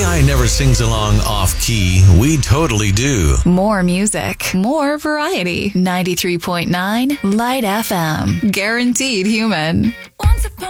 AI never sings along off key. We totally do. More music, more variety. 93.9 Light FM. Guaranteed human.